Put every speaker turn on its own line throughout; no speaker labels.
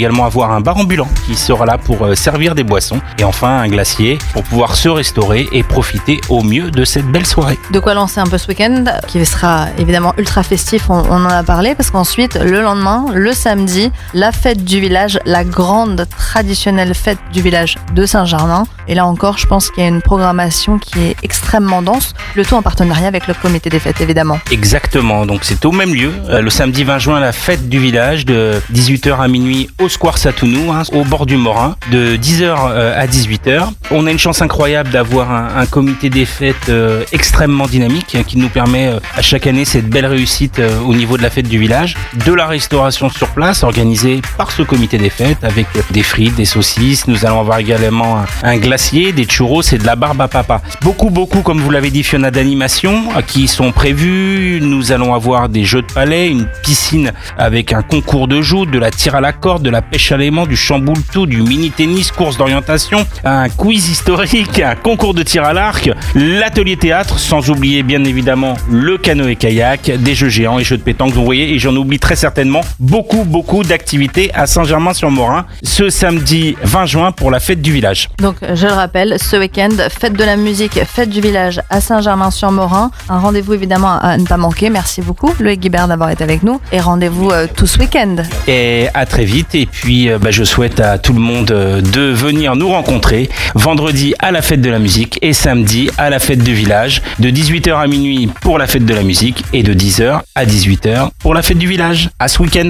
également avoir un bar ambulant qui sera là pour servir des boissons. Et enfin, un glacier pour pouvoir se restaurer et profiter au mieux de cette belle soirée.
De quoi lancer un peu ce week-end, qui sera évidemment ultra festif, on en a parlé, parce qu'ensuite, le lendemain, le samedi, la fête du village, la grande traditionnelle fête du village de Saint-Germain. Et là encore, je pense qu'il y a une programmation qui est extrêmement dense, le tout en partenariat avec le comité des fêtes, évidemment.
Exactement, donc c'est au même lieu, le samedi 20 juin, la fête du village, de 18h à minuit au Square Satounou, au bord du Morin, de 10h à 18h. On a une chance incroyable d'avoir un comité des fêtes extrêmement dynamique qui nous permet à chaque année cette belle réussite au niveau de la fête du village, de la restauration sur place organisée par ce comité des fêtes avec des frites, des saucisses. Nous allons avoir également un glacier, des churros et de la barbe à papa. Beaucoup, comme vous l'avez dit, Fiona, d'animations qui sont prévues. Nous allons avoir des jeux de palais, une piscine avec un concours de joutes, de la tire à la corde, de la pêche à l'aimant, du chamboule-tout, du mini-tennis, course d'orientation, un quiz historique, un concours de tir à l'arc, l'atelier théâtre, sans oublier bien évidemment le canoë-kayak, des jeux géants et jeux de pétanque, vous voyez, et j'en oublie très certainement beaucoup d'activités à Saint-Germain-sur-Morin ce samedi 20 juin pour la fête du village.
Donc je le rappelle, ce week-end, fête de la musique, fête du village à Saint-Germain-sur-Morin. Un rendez-vous évidemment à ne pas manquer. Merci beaucoup Loïc Guibert d'avoir été avec nous et rendez-vous tout ce week-end.
Et à très vite, et puis je souhaite à tout le monde de venir nous rencontrer vendredi à la fête de la musique et samedi à la fête du village, de 18h à minuit pour la fête de la musique et de 10h à 18h pour la fête du village. À ce week-end.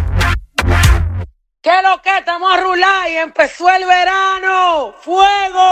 ¿Qué lo que estamos a rular y empezó el verano? ¡Fuego!